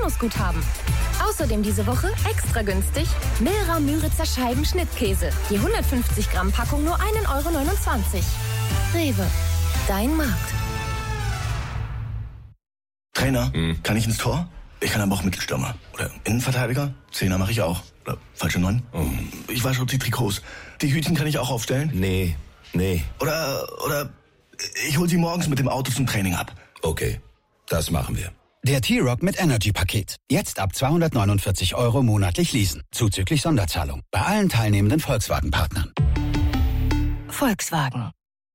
Bonusguthaben. Außerdem diese Woche extra günstig Milra Müritzer Scheiben Schnittkäse. Die 150 Gramm Packung nur 1,29 €. Rewe, dein Markt. Trainer, kann ich ins Tor? Ich kann aber auch Mittelstürmer. Oder Innenverteidiger? Zehner mache ich auch. Oder falsche 9? Ich wasche die Trikots. Die Hütchen kann ich auch aufstellen? Nee. Oder ich hol sie morgens mit dem Auto zum Training ab. Okay, das machen wir. Der T-Rock mit Energy-Paket. Jetzt ab 249 € monatlich leasen. Zuzüglich Sonderzahlung. Bei allen teilnehmenden Volkswagen-Partnern. Volkswagen.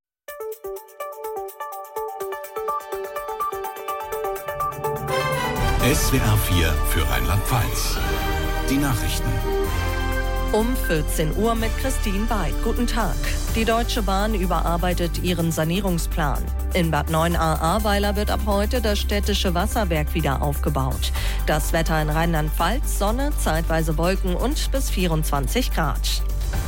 SWR 4 für Rheinland-Pfalz. Die Nachrichten. Um 14 Uhr mit Christine Weid. Guten Tag. Die Deutsche Bahn überarbeitet ihren Sanierungsplan. In Bad 9a-Ahrweiler wird ab heute das städtische Wasserwerk wieder aufgebaut. Das Wetter in Rheinland-Pfalz: Sonne, zeitweise Wolken und bis 24 Grad.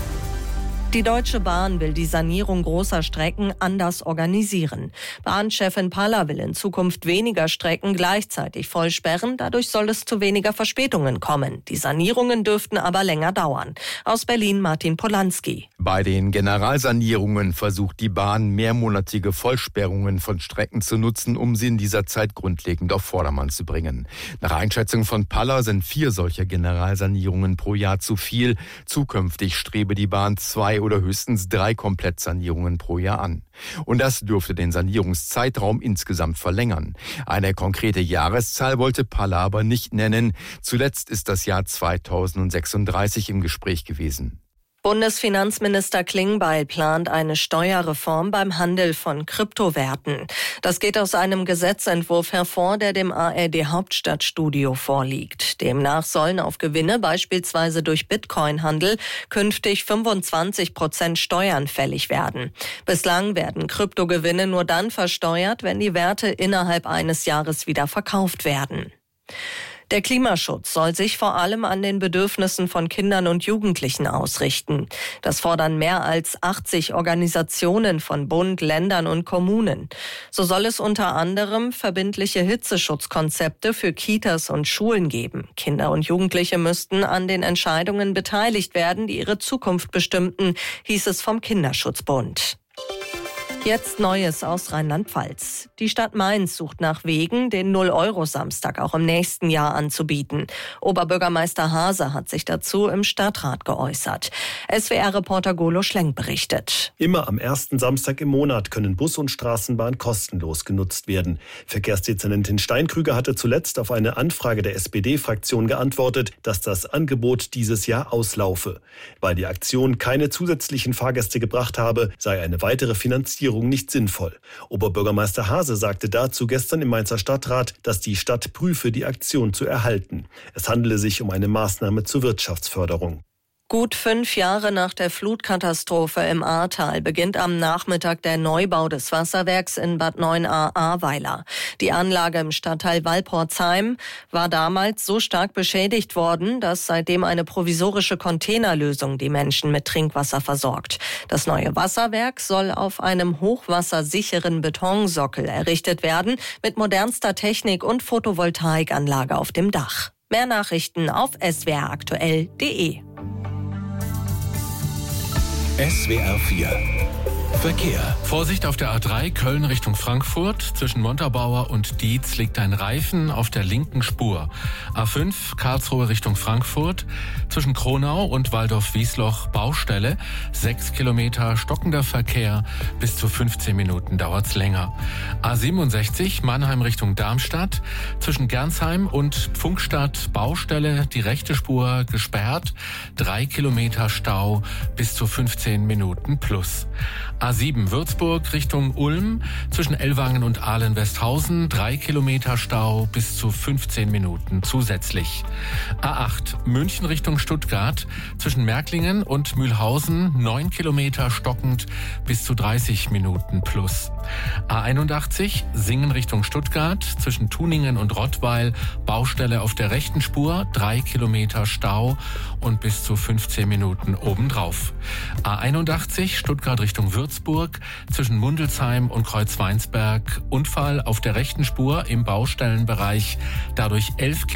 Die Deutsche Bahn will die Sanierung großer Strecken anders organisieren. Bahnchefin Paller will in Zukunft weniger Strecken gleichzeitig vollsperren. Dadurch soll es zu weniger Verspätungen kommen. Die Sanierungen dürften aber länger dauern. Aus Berlin Martin Polanski. Bei den Generalsanierungen versucht die Bahn, mehrmonatige Vollsperrungen von Strecken zu nutzen, um sie in dieser Zeit grundlegend auf Vordermann zu bringen. Nach Einschätzung von Paller sind 4 solcher Generalsanierungen pro Jahr zu viel. Zukünftig strebe die Bahn 2 oder höchstens 3 Komplettsanierungen pro Jahr an. Und das dürfte den Sanierungszeitraum insgesamt verlängern. Eine konkrete Jahreszahl wollte Paller aber nicht nennen. Zuletzt ist das Jahr 2036 im Gespräch gewesen. Bundesfinanzminister Klingbeil plant eine Steuerreform beim Handel von Kryptowerten. Das geht aus einem Gesetzentwurf hervor, der dem ARD-Hauptstadtstudio vorliegt. Demnach sollen auf Gewinne, beispielsweise durch Bitcoin-Handel, künftig 25% Steuern fällig werden. Bislang werden Kryptogewinne nur dann versteuert, wenn die Werte innerhalb eines Jahres wieder verkauft werden. Der Klimaschutz soll sich vor allem an den Bedürfnissen von Kindern und Jugendlichen ausrichten. Das fordern mehr als 80 Organisationen von Bund, Ländern und Kommunen. So soll es unter anderem verbindliche Hitzeschutzkonzepte für Kitas und Schulen geben. Kinder und Jugendliche müssten an den Entscheidungen beteiligt werden, die ihre Zukunft bestimmten, hieß es vom Kinderschutzbund. Jetzt Neues aus Rheinland-Pfalz. Die Stadt Mainz sucht nach Wegen, den 0-Euro-Samstag auch im nächsten Jahr anzubieten. Oberbürgermeister Haase hat sich dazu im Stadtrat geäußert. SWR-Reporter Golo Schlenk berichtet. Immer am ersten Samstag im Monat können Bus und Straßenbahn kostenlos genutzt werden. Verkehrsdezernentin Steinkrüger hatte zuletzt auf eine Anfrage der SPD-Fraktion geantwortet, dass das Angebot dieses Jahr auslaufe. Weil die Aktion keine zusätzlichen Fahrgäste gebracht habe, sei eine weitere Finanzierung nicht sinnvoll. Oberbürgermeister Haase sagte dazu gestern im Mainzer Stadtrat, dass die Stadt prüfe, die Aktion zu erhalten. Es handele sich um eine Maßnahme zur Wirtschaftsförderung. Gut 5 Jahre nach der Flutkatastrophe im Ahrtal beginnt am Nachmittag der Neubau des Wasserwerks in Bad 9a-Ahrweiler. Die Anlage im Stadtteil Walporzheim war damals so stark beschädigt worden, dass seitdem eine provisorische Containerlösung die Menschen mit Trinkwasser versorgt. Das neue Wasserwerk soll auf einem hochwassersicheren Betonsockel errichtet werden, mit modernster Technik und Photovoltaikanlage auf dem Dach. Mehr Nachrichten auf swraktuell.de. SWR 4 Verkehr. Vorsicht auf der A3 Köln Richtung Frankfurt. Zwischen Montabaur und Dietz liegt ein Reifen auf der linken Spur. A5 Karlsruhe Richtung Frankfurt. Zwischen Kronau und Waldorf-Wiesloch Baustelle. 6 Kilometer stockender Verkehr. Bis zu 15 Minuten dauert's länger. A67 Mannheim Richtung Darmstadt. Zwischen Gernsheim und Pfungstadt Baustelle. Die rechte Spur gesperrt. 3 Kilometer Stau. Bis zu 15 Minuten plus. A7 Würzburg Richtung Ulm, zwischen Ellwangen und Ahlen-Westhausen, 3 Kilometer Stau, bis zu 15 Minuten zusätzlich. A8 München Richtung Stuttgart, zwischen Märklingen und Mühlhausen, 9 Kilometer stockend, bis zu 30 Minuten plus. A81 Singen Richtung Stuttgart, zwischen Tuningen und Rottweil, Baustelle auf der rechten Spur, 3 Kilometer Stau und bis zu 15 Minuten obendrauf. A81 Stuttgart Richtung Würzburg, zwischen Mundelsheim und Kreuzweinsberg, Unfall auf der rechten Spur im Baustellenbereich, dadurch 11 Kilometer